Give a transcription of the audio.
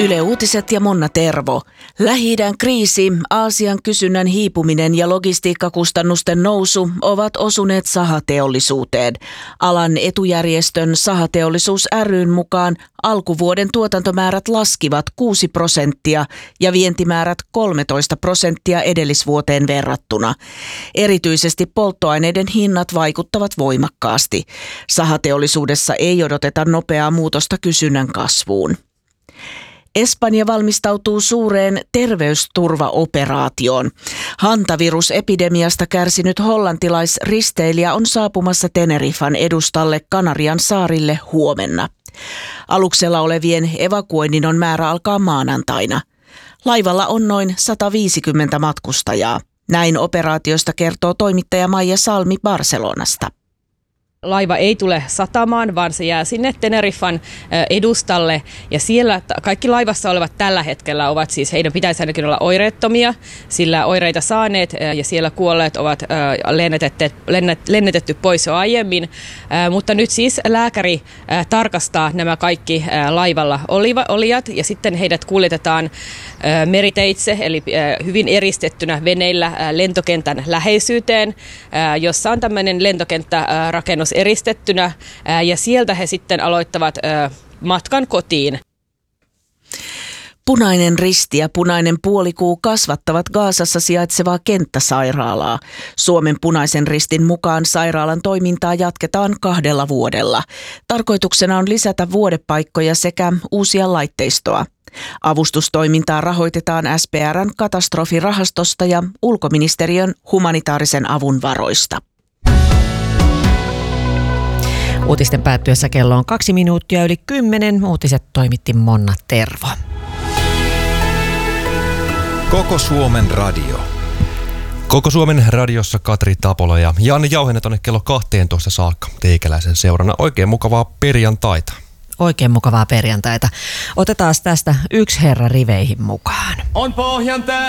Yle Uutiset ja Monna Tervo. Lähi-idän kriisi, Aasian kysynnän hiipuminen ja logistiikkakustannusten nousu ovat osuneet sahateollisuuteen. Alan etujärjestön Sahateollisuus ry:n mukaan alkuvuoden tuotantomäärät laskivat 6% ja vientimäärät 13% edellisvuoteen verrattuna. Erityisesti polttoaineiden hinnat vaikuttavat voimakkaasti. Sahateollisuudessa ei odoteta nopeaa muutosta kysynnän kasvuun. Espanja valmistautuu suureen terveysturvaoperaatioon. Hantavirusepidemiasta kärsinyt hollantilaisristeilijä on saapumassa Tenerifan edustalle Kanarian saarille huomenna. Aluksella olevien evakuoinnin on määrä alkaa maanantaina. Laivalla on noin 150 matkustajaa. Näin operaatiosta kertoo toimittaja Maija Salmi Barcelonasta. Laiva ei tule satamaan, vaan se jää sinne Tenerifan edustalle ja siellä kaikki laivassa olevat tällä hetkellä ovat siis, heidän pitäisi ainakin olla oireettomia, sillä oireita saaneet ja siellä kuolleet ovat lennetetty pois jo aiemmin, mutta nyt siis lääkäri tarkastaa nämä kaikki laivalla olijat ja sitten heidät kuljetetaan meriteitse, eli hyvin eristettynä veneillä lentokentän läheisyyteen, jossa on tämmöinen lentokenttärakennus eristettynä ja sieltä he sitten aloittavat matkan kotiin. Punainen Risti ja Punainen Puolikuu kasvattavat Gazassa sijaitsevaa kenttäsairaalaa. Suomen Punaisen Ristin mukaan sairaalan toimintaa jatketaan 2 vuodella. Tarkoituksena on lisätä vuodepaikkoja sekä uusia laitteistoa. Avustustoimintaa rahoitetaan SPR:n katastrofirahastosta ja ulkoministeriön humanitaarisen avun varoista. Uutisten päättyessä kello on 10:02. Uutiset toimitti Monna Tervo. Koko Suomen radio. Koko Suomen radiossa Katri Tapola ja Janne Jauhene tuonne kello 12 saakka teikäläisen seurana. Oikein mukavaa perjantaita. Oikein mukavaa perjantaita. Otetaan tästä yksi herra riveihin mukaan. On pohjan